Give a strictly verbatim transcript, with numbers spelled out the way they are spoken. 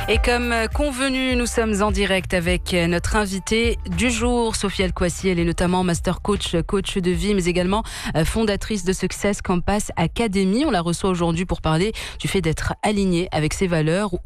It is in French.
Et comme convenu, nous sommes en direct avec notre invitée du jour, Sophie El-Kouassi. Elle est notamment master coach, coach de vie, mais également fondatrice de Success Campus Academy. On la reçoit aujourd'hui pour parler du fait d'être alignée avec ses valeurs